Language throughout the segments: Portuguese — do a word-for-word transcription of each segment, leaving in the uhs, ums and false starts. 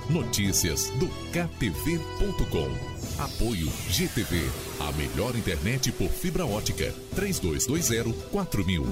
Notícias do K T V ponto com. Apoio G T V, a melhor internet por fibra ótica. três dois dois zero, quatro mil.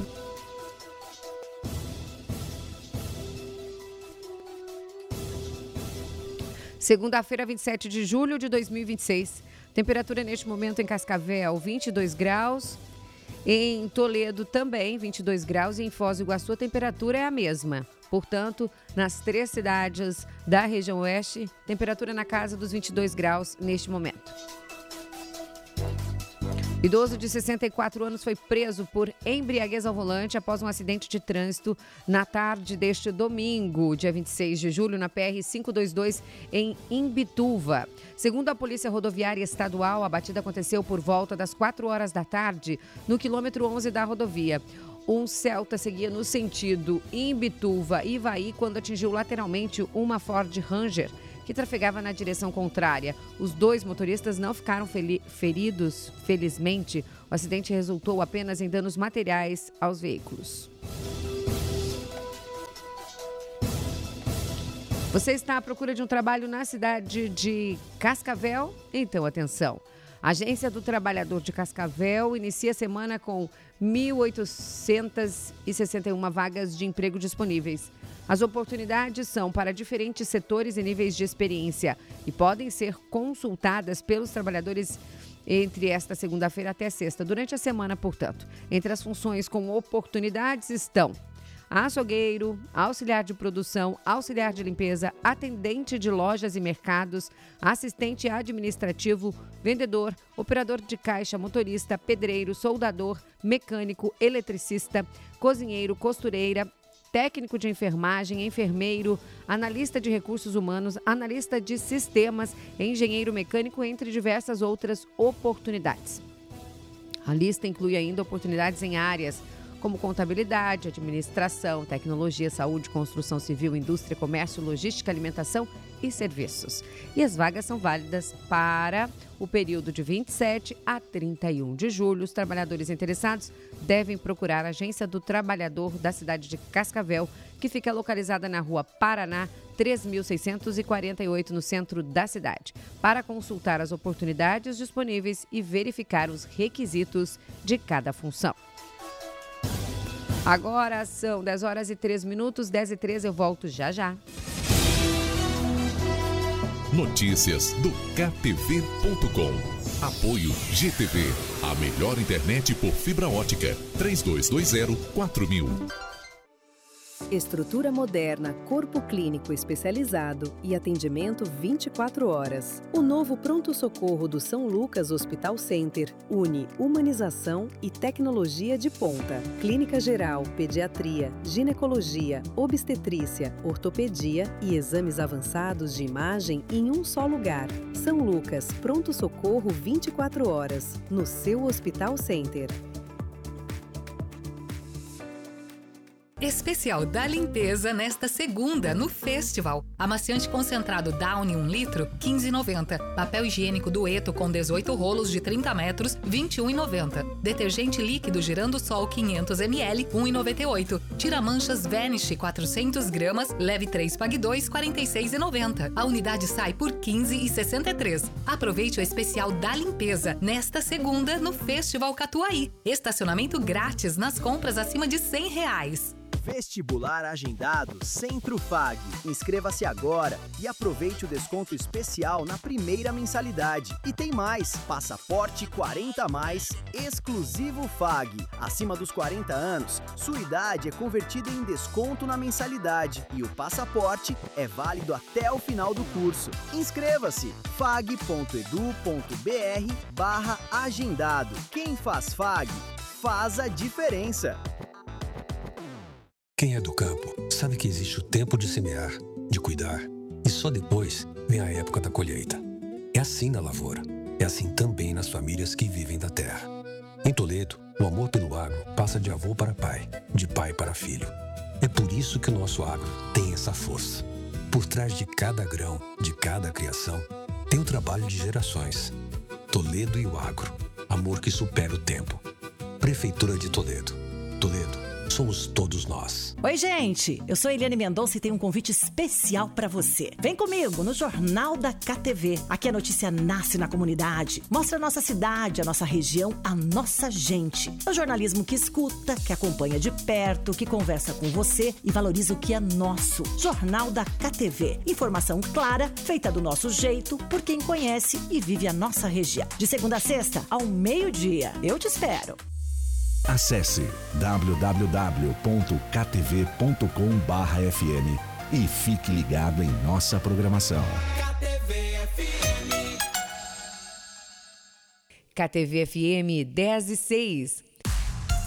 Segunda-feira, vinte e sete de julho de dois mil e vinte e seis. Temperatura neste momento em Cascavel, vinte e dois graus. Em Toledo também, vinte e dois graus. E em Foz do Iguaçu a temperatura é a mesma. Portanto, nas três cidades da região oeste, temperatura na casa dos vinte e dois graus neste momento. Idoso de sessenta e quatro anos foi preso por embriaguez ao volante após um acidente de trânsito na tarde deste domingo, dia vinte e seis de julho, na P R quinhentos e vinte e dois, em Imbituva. Segundo a Polícia Rodoviária Estadual, a batida aconteceu por volta das quatro horas da tarde, no quilômetro onze da rodovia. Um Celta seguia no sentido Imbituva-Ivaí quando atingiu lateralmente uma Ford Ranger, que trafegava na direção contrária. Os dois motoristas não ficaram feridos, felizmente. O acidente resultou apenas em danos materiais aos veículos. Você está à procura de um trabalho na cidade de Cascavel? Então, atenção. A Agência do Trabalhador de Cascavel inicia a semana com mil oitocentas e sessenta e uma vagas de emprego disponíveis. As oportunidades são para diferentes setores e níveis de experiência e podem ser consultadas pelos trabalhadores entre esta segunda-feira até sexta, durante a semana, portanto. Entre as funções com oportunidades estão açougueiro, auxiliar de produção, auxiliar de limpeza, atendente de lojas e mercados, assistente administrativo, vendedor, operador de caixa, motorista, pedreiro, soldador, mecânico, eletricista, cozinheiro, costureira, técnico de enfermagem, enfermeiro, analista de recursos humanos, analista de sistemas, engenheiro mecânico, entre diversas outras oportunidades. A lista inclui ainda oportunidades em áreas como contabilidade, administração, tecnologia, saúde, construção civil, indústria, comércio, logística, alimentação e serviços. E as vagas são válidas para o período de vinte e sete a trinta e um de julho. Os trabalhadores interessados devem procurar a Agência do Trabalhador da cidade de Cascavel, que fica localizada na Rua Paraná, três mil seiscentos e quarenta e oito, no centro da cidade, para consultar as oportunidades disponíveis e verificar os requisitos de cada função. Agora são dez horas e três minutos, dez e três, eu volto já já. Notícias do K T V ponto com. Apoio G T V, a melhor internet por fibra ótica. três dois dois zero, quatro mil. Estrutura moderna, corpo clínico especializado e atendimento vinte e quatro horas. O novo pronto-socorro do São Lucas Hospital Center une humanização e tecnologia de ponta. Clínica geral, pediatria, ginecologia, obstetrícia, ortopedia e exames avançados de imagem em um só lugar. São Lucas, pronto-socorro vinte e quatro horas, no seu Hospital Center. Especial da limpeza nesta segunda no Festival. Amaciante concentrado Downy um litro, quinze reais e noventa centavos. Papel higiênico Dueto com dezoito rolos de trinta metros, vinte e um reais e noventa centavos. Detergente líquido Girando Sol quinhentos mililitros, um real e noventa e oito centavos. Tira-manchas Vanish quatrocentas gramas, leve três, pague dois, quarenta e seis reais e noventa centavos. A unidade sai por quinze reais e sessenta e três centavos. Aproveite o especial da limpeza nesta segunda no Festival Catuaí. Estacionamento grátis nas compras acima de cem reais. Vestibular agendado Centro Fag. Inscreva-se agora e aproveite o desconto especial na primeira mensalidade. E tem mais, passaporte quarenta a mais, exclusivo Fag. Acima dos quarenta anos, sua idade é convertida em desconto na mensalidade e o passaporte é válido até o final do curso. Inscreva-se, fag ponto edu ponto br barra agendado. Quem faz Fag, faz a diferença. Quem é do campo sabe que existe o tempo de semear, de cuidar, e só depois vem a época da colheita. É assim na lavoura, é assim também nas famílias que vivem da terra. Em Toledo, o amor pelo agro passa de avô para pai, de pai para filho. É por isso que o nosso agro tem essa força. Por trás de cada grão, de cada criação, tem o trabalho de gerações. Toledo e o agro, amor que supera o tempo. Prefeitura de Toledo. Toledo, somos todos nós. Oi, gente! Eu sou Eliane Mendonça e tenho um convite especial para você. Vem comigo no Jornal da K T V. Aqui a notícia nasce na comunidade. Mostra a nossa cidade, a nossa região, a nossa gente. É o jornalismo que escuta, que acompanha de perto, que conversa com você e valoriza o que é nosso. Jornal da K T V. Informação clara, feita do nosso jeito, por quem conhece e vive a nossa região. De segunda a sexta, ao meio-dia. Eu te espero. Acesse w w w ponto k t v ponto com barra f m e fique ligado em nossa programação. K T V F M. K T V F M dez e seis.